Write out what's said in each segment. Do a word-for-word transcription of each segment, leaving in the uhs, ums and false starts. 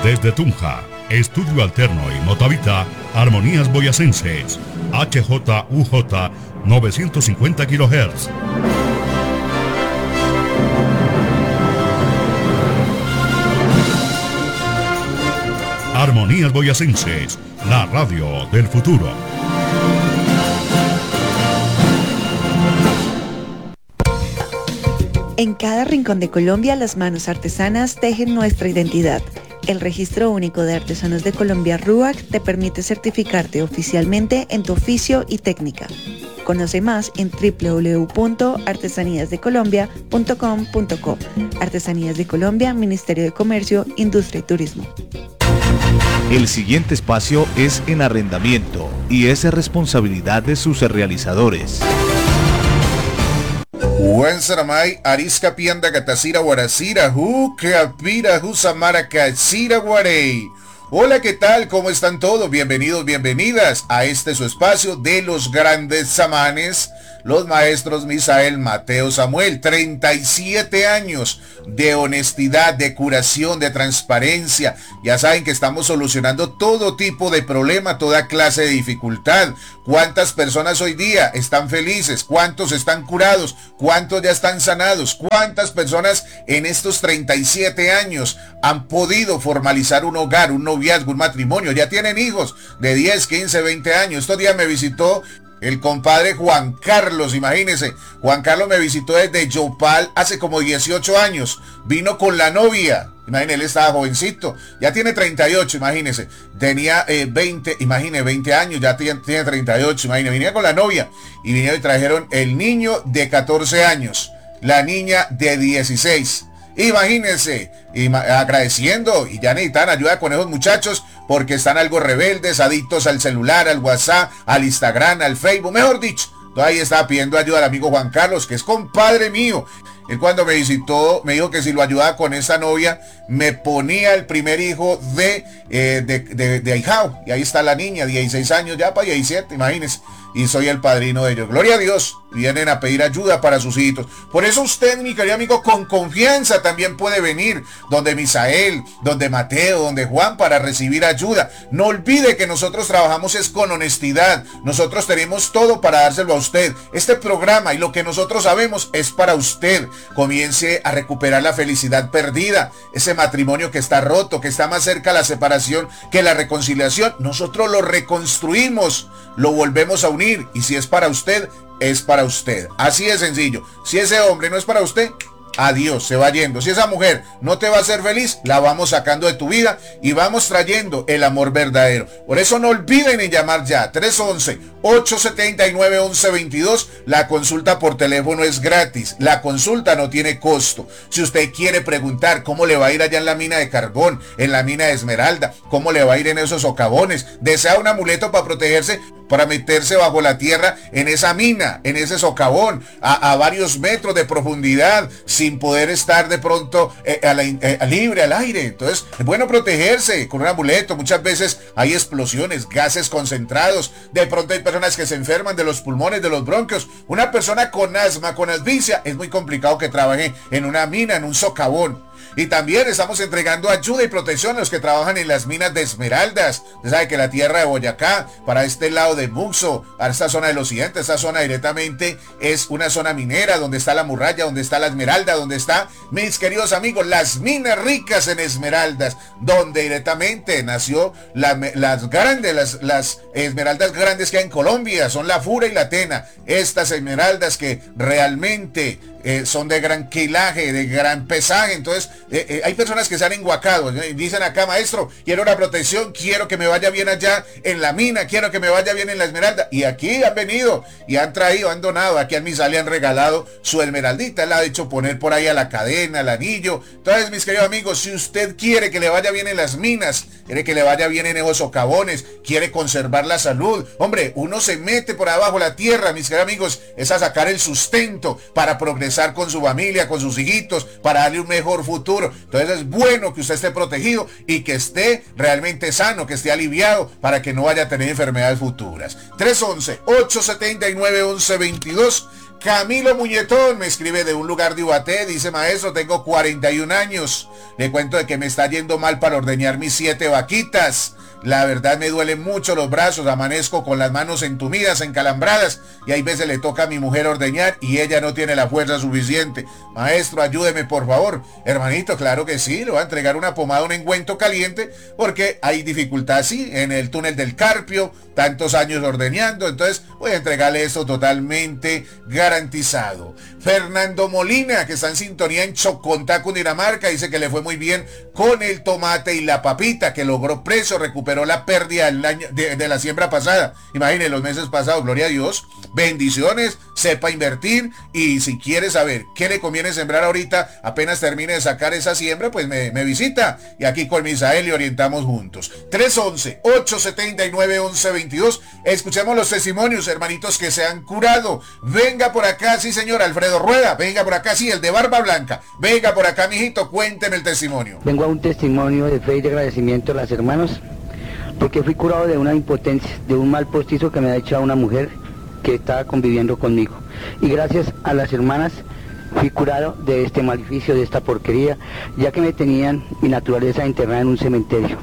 Desde Tunja, Estudio Alterno y Motavita, Armonías Boyacenses, H J U J novecientos cincuenta kilohertz. Armonías Boyacenses, la radio del futuro. En cada rincón de Colombia, las manos artesanas tejen nuestra identidad. El Registro Único de Artesanos de Colombia RUAC te permite certificarte oficialmente en tu oficio y técnica. Conoce más en doble u doble u doble u punto artesanías de colombia punto com punto co. Artesanías de Colombia, Ministerio de Comercio, Industria y Turismo. El siguiente espacio es en arrendamiento y es responsabilidad de sus realizadores. Juan Saramay, Arisca Pianda Catacira Guaracira, Ju Capira Jusamara Cachira Guarey. Hola, ¿qué tal? ¿Cómo están todos? Bienvenidos, bienvenidas a este su espacio de los grandes samanes, los maestros Misael, Mateo, Samuel. treinta y siete años de honestidad, de curación, de transparencia. Ya saben que estamos solucionando todo tipo de problema, toda clase de dificultad. ¿Cuántas personas hoy día están felices? ¿Cuántos están curados? ¿Cuántos ya están sanados? ¿Cuántas personas en estos treinta y siete años han podido formalizar un hogar, un noviazgo, un matrimonio? Ya tienen hijos de diez, quince, veinte años. Estos días me visitó el compadre Juan Carlos, imagínense. Juan Carlos me visitó desde Yopal hace como dieciocho años. Vino con la novia. Imagínense, él estaba jovencito. Ya tiene treinta y ocho, imagínense. Tenía eh, veinte, imagínense, veinte años, ya tiene, tiene treinta y ocho, imagínense. Venía con la novia y vinieron y trajeron el niño de catorce años, la niña de dieciséis. Imagínense, agradeciendo, y ya necesitan ayuda con esos muchachos porque están algo rebeldes, adictos al celular, al WhatsApp, al Instagram, al Facebook, mejor dicho. Ahí estaba pidiendo ayuda al amigo Juan Carlos, que es compadre mío. Él cuando me visitó me dijo que si lo ayudaba con esa novia me ponía el primer hijo de eh, de, de, de ahijado. Y ahí está la niña, dieciséis años ya para diecisiete, imagínense. Y soy el padrino de ellos. Gloria a Dios. Vienen a pedir ayuda para sus hijitos. Por eso usted, mi querido amigo, con confianza también puede venir donde Misael, donde Mateo, donde Juan para recibir ayuda. No olvide que nosotros trabajamos es con honestidad. Nosotros tenemos todo para dárselo a usted. Este programa y lo que nosotros sabemos es para usted. Comience a recuperar la felicidad perdida. Ese matrimonio que está roto, que está más cerca la separación que la reconciliación. Nosotros lo reconstruimos, lo volvemos a unir. Y si es para usted, es para usted. Así de sencillo. Si ese hombre no es para usted, adiós, se va yendo. Si esa mujer no te va a hacer feliz, la vamos sacando de tu vida y vamos trayendo el amor verdadero. Por eso no olviden en llamar ya. tres once, ocho siete nueve, once veintidós. La consulta por teléfono es gratis. La consulta no tiene costo. Si usted quiere preguntar cómo le va a ir allá en la mina de carbón, en la mina de esmeralda, cómo le va a ir en esos socavones, desea un amuleto para protegerse, para meterse bajo la tierra en esa mina, en ese socavón, a, a varios metros de profundidad, sin poder estar de pronto eh, a la, eh, libre, al aire. Entonces, es bueno protegerse con un amuleto. Muchas veces hay explosiones, gases concentrados. De pronto hay personas que se enferman de los pulmones, de los bronquios. Una persona con asma, con asfixia, es muy complicado que trabaje en una mina, en un socavón. Y también estamos entregando ayuda y protección a los que trabajan en las minas de esmeraldas. Usted sabe que la tierra de Boyacá, para este lado de Muxo, a esta zona del occidente, esta zona directamente es una zona minera, donde está la muralla, donde está la esmeralda, donde está, mis queridos amigos, las minas ricas en esmeraldas, donde directamente nació la, las grandes, las, las esmeraldas grandes que hay en Colombia, son la Fura y la Tena. Estas esmeraldas que realmente Eh, son de gran quilaje, de gran pesaje. Entonces eh, eh, hay personas que se han enguacado, ¿eh? Dicen acá, maestro, quiero una protección, quiero que me vaya bien allá en la mina, quiero que me vaya bien en la esmeralda. Y aquí han venido y han traído, han donado, aquí al Misal le han regalado su esmeraldita, la ha hecho poner por ahí a la cadena, al anillo. Entonces, mis queridos amigos, si usted quiere que le vaya bien en las minas, quiere que le vaya bien en esos socavones, quiere conservar la salud, hombre, uno se mete por abajo la tierra, mis queridos amigos, es a sacar el sustento para progresar con su familia, con sus hijitos, para darle un mejor futuro. Entonces es bueno que usted esté protegido y que esté realmente sano, que esté aliviado para que no vaya a tener enfermedades futuras. tres once, ocho siete nueve, once veintidós. Camilo Muñetón me escribe de un lugar de Ubaté, dice: maestro, tengo cuarenta y un años, le cuento de que me está yendo mal para ordeñar mis siete vaquitas. La verdad me duelen mucho los brazos, amanezco con las manos entumidas, encalambradas, y hay veces le toca a mi mujer ordeñar y ella no tiene la fuerza suficiente. Maestro, ayúdeme por favor. Hermanito, claro que sí, le voy a entregar una pomada, un engüento caliente, porque hay dificultad sí en el túnel del Carpio, tantos años ordeñando, entonces voy a entregarle esto totalmente garantizado. Fernando Molina, que está en sintonía en Chocontá, Cundinamarca, dice que le fue muy bien con el tomate y la papita, que logró precio, recuperó la pérdida del año, de, de la siembra pasada. Imagínense los meses pasados, gloria a Dios. Bendiciones, sepa invertir, y si quiere saber qué le conviene sembrar ahorita, apenas termine de sacar esa siembra, pues me, me visita, y aquí con Misael le orientamos juntos. tres once, ocho setenta y nueve, once veintidós. Escuchemos los testimonios, hermanitos que se han curado. Venga por acá, sí señor, Alfredo Rueda. Venga por acá, sí, el de barba blanca. Venga por acá, mijito, cuénteme el testimonio. Vengo a un testimonio de fe y de agradecimiento a las hermanas, porque fui curado de una impotencia, de un mal postizo que me ha echado una mujer que estaba conviviendo conmigo. Y gracias a las hermanas fui curado de este maleficio, de esta porquería, ya que me tenían mi naturaleza internada en un cementerio.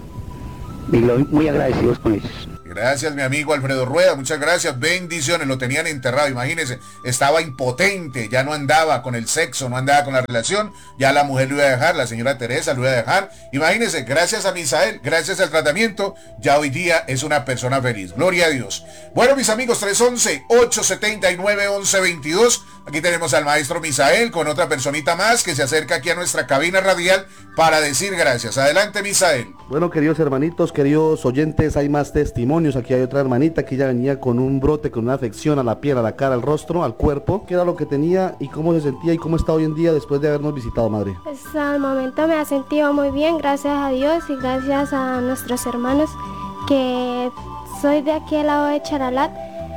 Y muy agradecidos con ellos. Gracias, mi amigo Alfredo Rueda, muchas gracias, bendiciones. Lo tenían enterrado, imagínense, estaba impotente, ya no andaba con el sexo, no andaba con la relación, ya la mujer lo iba a dejar, la señora Teresa lo iba a dejar. Imagínense, gracias a Misael, gracias al tratamiento, ya hoy día es una persona feliz, gloria a Dios. Bueno, mis amigos, tres once, ocho setenta y nueve, once veintidós. Aquí tenemos al maestro Misael con otra personita más que se acerca aquí a nuestra cabina radial para decir gracias. Adelante, Misael. Bueno, queridos hermanitos, queridos oyentes, hay más testimonios. Aquí hay otra hermanita que ya venía con un brote, con una afección a la piel, a la cara, al rostro, al cuerpo. ¿Qué era lo que tenía y cómo se sentía y cómo está hoy en día después de habernos visitado, madre? Pues al momento me ha sentido muy bien, gracias a Dios y gracias a nuestros hermanos, que soy de aquí al lado de Charalat,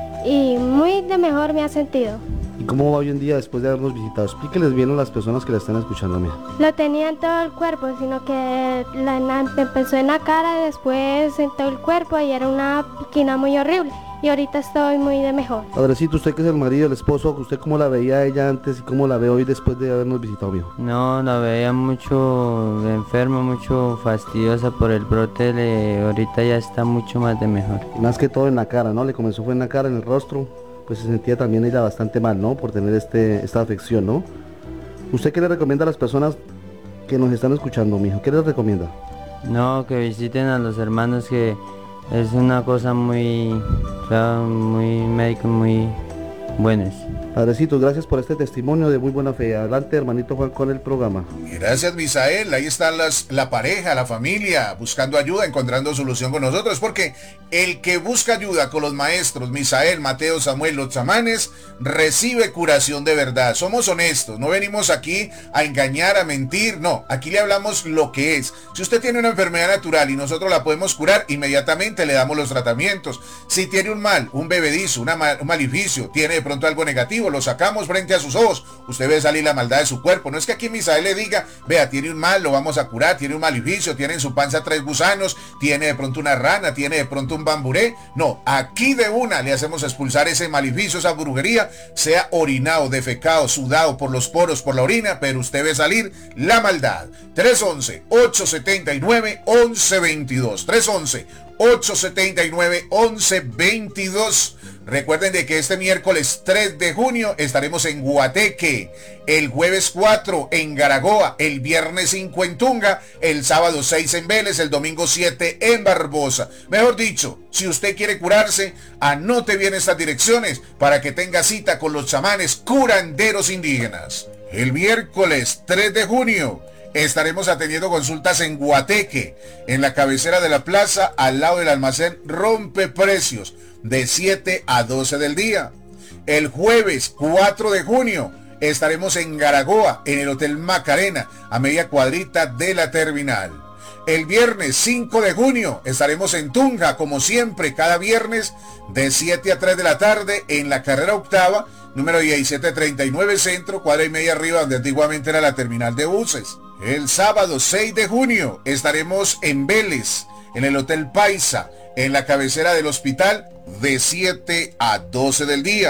y muy de mejor me ha sentido. ¿Y cómo va hoy en día después de habernos visitado? Explíqueles bien a las personas que la están escuchando, mía. Lo tenía en todo el cuerpo, sino que la, la, empezó en la cara, después en todo el cuerpo, y era una piquina muy horrible. Y ahorita estoy muy de mejor. Padrecito, usted que es el marido, el esposo, ¿usted cómo la veía a ella antes y cómo la ve hoy después de habernos visitado, mijo? No, la veía mucho enferma, mucho fastidiosa por el brote, le, ahorita ya está mucho más de mejor. Más que todo en la cara, ¿no? Le comenzó fue en la cara, en el rostro. Pues se sentía también ella bastante mal, ¿no? Por tener este, esta afección, ¿no? ¿Usted qué le recomienda a las personas que nos están escuchando, mijo? ¿Qué les recomienda? No, que visiten a los hermanos, que es una cosa muy, o sea, muy médico, muy buenas. Padrecitos, gracias por este testimonio de muy buena fe. Adelante, hermanito Juan, con el programa. Gracias, Misael. Ahí están las, la pareja, la familia, buscando ayuda, encontrando solución con nosotros, porque el que busca ayuda con los maestros, Misael, Mateo, Samuel, los chamanes, recibe curación de verdad. Somos honestos, no venimos aquí a engañar, a mentir, no. Aquí le hablamos lo que es. Si usted tiene una enfermedad natural y nosotros la podemos curar, inmediatamente le damos los tratamientos. Si tiene un mal, un bebedizo, una mal, un maleficio, tiene de pronto algo negativo, lo sacamos frente a sus ojos, usted ve salir la maldad de su cuerpo. No es que aquí Misael le diga, vea, tiene un mal, lo vamos a curar, tiene un maleficio, tiene en su panza tres gusanos, tiene de pronto una rana, tiene de pronto un bamburé. No, aquí de una le hacemos expulsar ese maleficio, esa brujería, sea orinado, defecado, sudado por los poros, por la orina, pero usted ve salir la maldad. tres once, ocho setenta y nueve, once veintidós, tres once, ocho setenta y nueve, once veintidós. Recuerden de que este miércoles tres de junio estaremos en Guateque, el jueves cuatro en Garagoa, el viernes cinco en Tunga, el sábado seis en Vélez, el domingo siete en Barbosa. Mejor dicho, si usted quiere curarse, anote bien estas direcciones para que tenga cita con los chamanes curanderos indígenas. El miércoles tres de junio estaremos atendiendo consultas en Guateque, en la cabecera de la plaza, al lado del almacén Rompeprecios, de siete a doce del día. El jueves cuatro de junio estaremos en Garagoa, en el Hotel Macarena, a media cuadrita de la terminal. El viernes cinco de junio estaremos en Tunja, como siempre, cada viernes de siete a tres de la tarde, en la carrera octava, número diecisiete treinta y nueve Centro, cuadra y media arriba, donde antiguamente era la terminal de buses. El sábado seis de junio estaremos en Vélez, en el Hotel Paisa, en la cabecera del hospital, de siete a doce del día.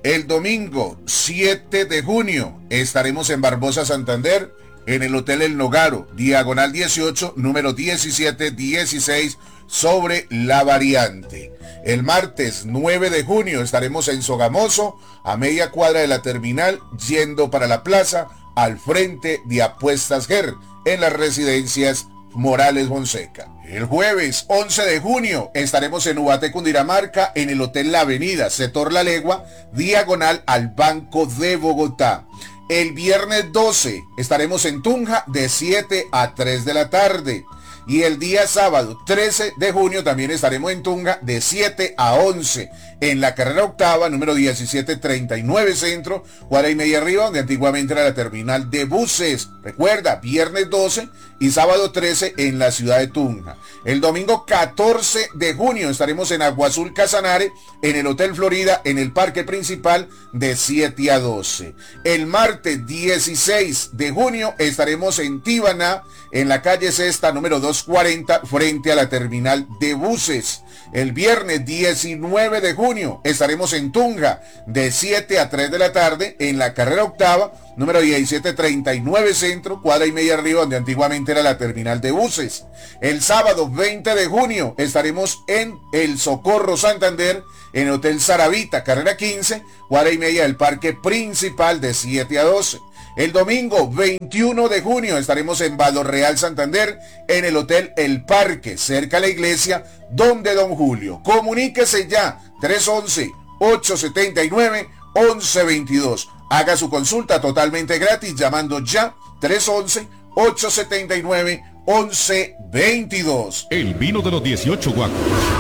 El domingo siete de junio estaremos en Barbosa, Santander, en el Hotel El Nogaro, diagonal dieciocho, número diecisiete dieciséis, sobre La Variante. El martes nueve de junio estaremos en Sogamoso, a media cuadra de la terminal, yendo para la plaza, al frente de Apuestas Ger, en las residencias Morales Fonseca. El jueves once de junio estaremos en Ubaté, Cundinamarca, en el Hotel La Avenida, sector La Legua, diagonal al Banco de Bogotá. El viernes doce estaremos en Tunja de siete a tres de la tarde. Y el día sábado trece de junio también estaremos en Tunja de siete a once, en la carrera octava, número diecisiete treinta y nueve Centro, cuadra y media arriba, donde antiguamente era la terminal de buses. Recuerda, viernes doce y sábado trece en la ciudad de Tunja. El domingo catorce de junio estaremos en Agua Azul Casanare, en el Hotel Florida, en el parque principal, de siete a doce. El martes dieciséis de junio estaremos en Tíbana, en la calle Sexta, número doscientos cuarenta, frente a la terminal de buses. El viernes diecinueve de junio estaremos en Tunja, de siete a tres de la tarde, en la carrera octava, número diecisiete treinta y nueve Centro, cuadra y media arriba, donde antiguamente era la terminal de buses. El sábado veinte de junio estaremos en El Socorro, Santander, en el Hotel Saravita, carrera quince, cuadra y media del parque principal, de siete a doce. El domingo veintiuno de junio estaremos en Valor Real, Santander, en el Hotel El Parque, cerca a la iglesia Donde Don Julio. Comuníquese ya, tres once, ocho setenta y nueve, once veintidós. Haga su consulta totalmente gratis llamando ya, tres once, ocho setenta y nueve, once veintidós. El vino de los dieciocho guacos.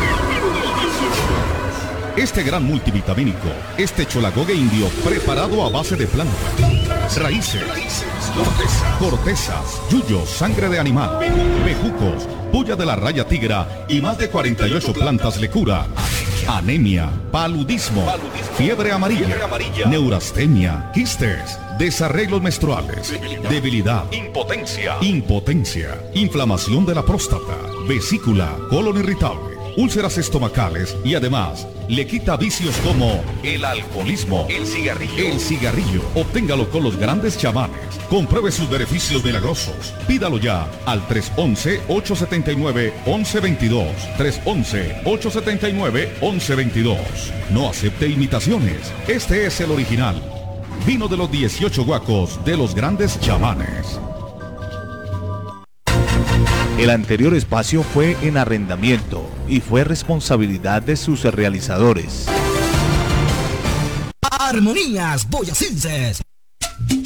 Este gran multivitamínico, este cholagogue indio preparado a base de plantas, raíces, cortezas, yuyos, sangre de animal, bejucos, puya de la raya tigra y más de cuarenta y ocho plantas le cura anemia, paludismo, fiebre amarilla, neurastenia, quistes, desarreglos menstruales, debilidad, impotencia, impotencia, inflamación de la próstata, vesícula, colon irritable, úlceras estomacales y además le quita vicios como el alcoholismo, el cigarrillo. El cigarrillo. Obténgalo con los grandes chamanes. Compruebe sus beneficios milagrosos. Pídalo ya al tres once, ocho setenta y nueve, once veintidós. tres once, ocho setenta y nueve, once veintidós. No acepte imitaciones. Este es el original. Vino de los dieciocho guacos de los grandes chamanes. El anterior espacio fue en arrendamiento y fue responsabilidad de sus realizadores. Armonías Boyacenses.